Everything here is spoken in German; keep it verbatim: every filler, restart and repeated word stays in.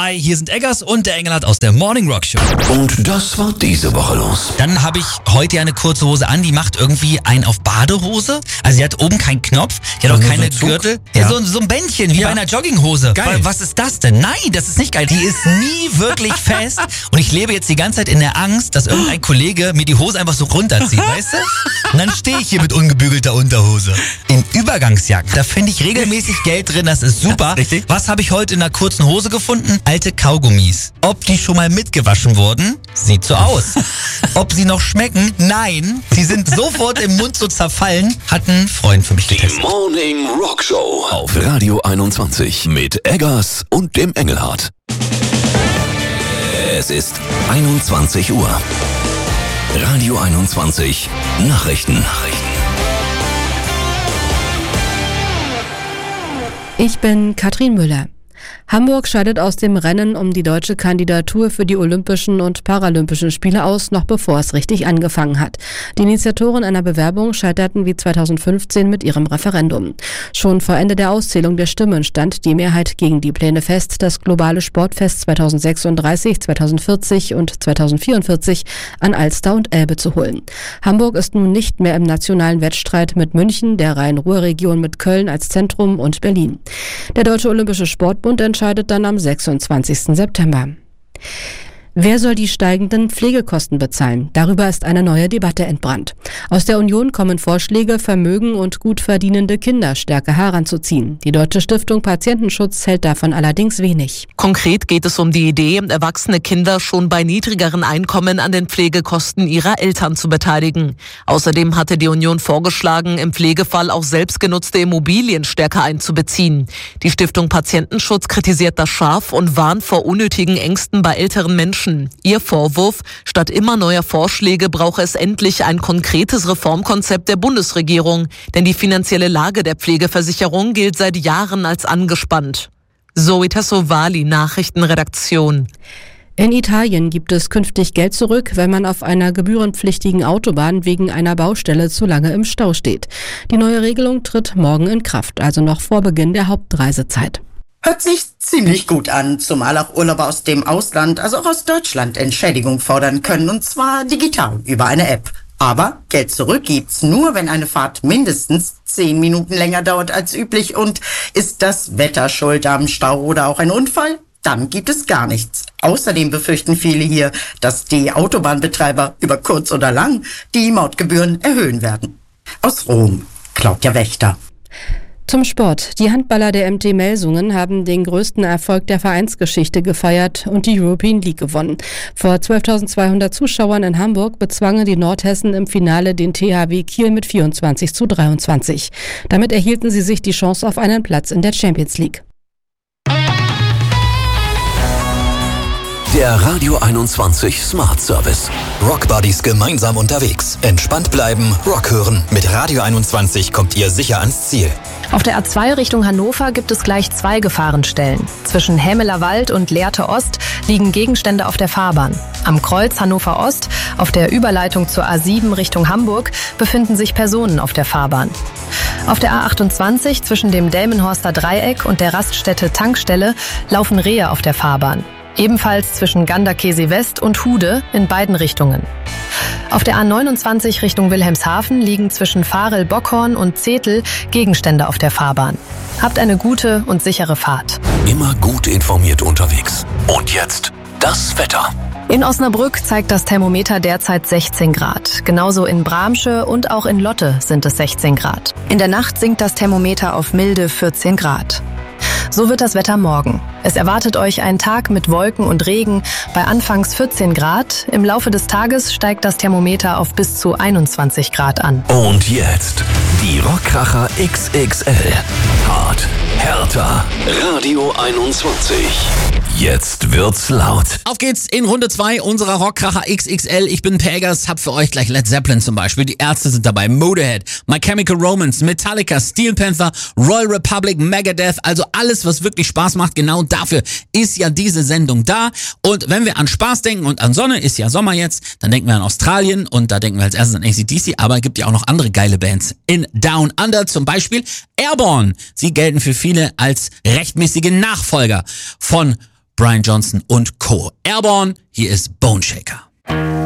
Hi, hier sind Eggers und der Engelhardt aus der Morning Rock Show. Und das war diese Woche los. Dann habe ich heute ja eine kurze Hose an, die macht irgendwie einen auf Badehose. Also sie hat oben keinen Knopf, die hat auch Also keine so ein Zug? Gürtel. Ja, Ja. so, so ein Bändchen, wie Ja. bei einer Jogginghose. Geil. Was ist das denn? Nein, das ist nicht geil. Die ist nie wirklich fest. Und ich lebe jetzt die ganze Zeit in der Angst, dass irgendein Kollege mir die Hose einfach so runterzieht, weißt du? Und dann stehe ich hier mit ungebügelter Unterhose. In Übergangsjacken, da finde ich regelmäßig Geld drin, das ist super. Richtig. Was habe ich heute in einer kurzen Hose gefunden? Alte Kaugummis. Ob die schon mal mitgewaschen wurden? Sieht so aus. Ob sie noch schmecken? Nein. Sie sind sofort im Mund so zerfallen. Hat ein Freund für mich Die getestet. Morning Rock Show auf Radio einundzwanzig mit Eggers und dem Engelhardt. Es ist einundzwanzig Uhr. Radio einundzwanzig Nachrichten. Nachrichten. Ich bin Katrin Müller. Hamburg scheidet aus dem Rennen um die deutsche Kandidatur für die Olympischen und Paralympischen Spiele aus, noch bevor es richtig angefangen hat. Die Initiatoren einer Bewerbung scheiterten wie zweitausendfünfzehn mit ihrem Referendum. Schon vor Ende der Auszählung der Stimmen stand die Mehrheit gegen die Pläne fest, das globale Sportfest zweitausendsechsunddreißig, zweitausendvierzig und zweitausendvierundvierzig an Alster und Elbe zu holen. Hamburg ist nun nicht mehr im nationalen Wettstreit mit München, der Rhein-Ruhr-Region mit Köln als Zentrum und Berlin. Der Deutsche Olympische Sportbund entscheidet dann am sechsundzwanzigsten September. Wer soll die steigenden Pflegekosten bezahlen? Darüber ist eine neue Debatte entbrannt. Aus der Union kommen Vorschläge, Vermögen und gut verdienende Kinder stärker heranzuziehen. Die Deutsche Stiftung Patientenschutz hält davon allerdings wenig. Konkret geht es um die Idee, erwachsene Kinder schon bei niedrigeren Einkommen an den Pflegekosten ihrer Eltern zu beteiligen. Außerdem hatte die Union vorgeschlagen, im Pflegefall auch selbstgenutzte Immobilien stärker einzubeziehen. Die Stiftung Patientenschutz kritisiert das scharf und warnt vor unnötigen Ängsten bei älteren Menschen. Ihr Vorwurf: Statt immer neuer Vorschläge brauche es endlich ein konkretes Reformkonzept der Bundesregierung, denn die finanzielle Lage der Pflegeversicherung gilt seit Jahren als angespannt. Zoe Tassovali, Nachrichtenredaktion. In Italien gibt es künftig Geld zurück, wenn man auf einer gebührenpflichtigen Autobahn wegen einer Baustelle zu lange im Stau steht. Die neue Regelung tritt morgen in Kraft, also noch vor Beginn der Hauptreisezeit. Hört sich ziemlich gut an, zumal auch Urlauber aus dem Ausland, also auch aus Deutschland, Entschädigung fordern können, und zwar digital über eine App. Aber Geld zurück gibt's nur, wenn eine Fahrt mindestens zehn Minuten länger dauert als üblich, und ist das Wetter schuld am Stau oder auch ein Unfall? Dann gibt es gar nichts. Außerdem befürchten viele hier, dass die Autobahnbetreiber über kurz oder lang die Mautgebühren erhöhen werden. Aus Rom, Claudia Wächter. Zum Sport. Die Handballer der M T Melsungen haben den größten Erfolg der Vereinsgeschichte gefeiert und die European League gewonnen. Vor zwölftausendzweihundert Zuschauern in Hamburg bezwangen die Nordhessen im Finale den T H W Kiel mit vierundzwanzig zu dreiundzwanzig. Damit erhielten sie sich die Chance auf einen Platz in der Champions League. Der Radio einundzwanzig Smart Service. Rock Buddies gemeinsam unterwegs. Entspannt bleiben, Rock hören. Mit Radio einundzwanzig kommt ihr sicher ans Ziel. Auf der A zwei Richtung Hannover gibt es gleich zwei Gefahrenstellen. Zwischen Hämeler Wald und Lehrte Ost liegen Gegenstände auf der Fahrbahn. Am Kreuz Hannover Ost, auf der Überleitung zur A sieben Richtung Hamburg, befinden sich Personen auf der Fahrbahn. Auf der A achtundzwanzig zwischen dem Delmenhorster Dreieck und der Raststätte Tankstelle laufen Rehe auf der Fahrbahn. Ebenfalls zwischen Ganderkesee West und Hude in beiden Richtungen. Auf der A neunundzwanzig Richtung Wilhelmshaven liegen zwischen Varel-Bockhorn und Zetel Gegenstände auf der Fahrbahn. Habt eine gute und sichere Fahrt. Immer gut informiert unterwegs. Und jetzt das Wetter. In Osnabrück zeigt das Thermometer derzeit sechzehn Grad. Genauso in Bramsche und auch in Lotte sind es sechzehn Grad. In der Nacht sinkt das Thermometer auf milde vierzehn Grad. So wird das Wetter morgen. Es erwartet euch ein Tag mit Wolken und Regen bei anfangs vierzehn Grad. Im Laufe des Tages steigt das Thermometer auf bis zu einundzwanzig Grad an. Und jetzt die Rockkracher X X L. Hart, härter. Radio einundzwanzig. Jetzt wird's laut. Auf geht's in Runde zwei unserer Rockkracher X X L. Ich bin Pegas, hab für euch gleich Led Zeppelin zum Beispiel. Die Ärzte sind dabei, Motorhead, My Chemical Romance, Metallica, Steel Panther, Royal Republic, Megadeth. Also alles, was wirklich Spaß macht, genau dafür ist ja diese Sendung da. Und wenn wir an Spaß denken und an Sonne, ist ja Sommer jetzt, dann denken wir an Australien und da denken wir als erstes an A C D C. Aber es gibt ja auch noch andere geile Bands. In Down Under zum Beispiel Airborne. Sie gelten für viele als rechtmäßige Nachfolger von Brian Johnson und Co. Airborne, hier ist Bone Shaker.